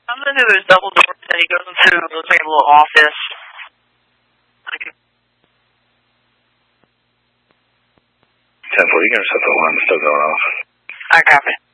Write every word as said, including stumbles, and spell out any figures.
Comes into his double door set. He goes into, looks like a little office. Okay. ten forty, you can set the alarm, still going off. I copy.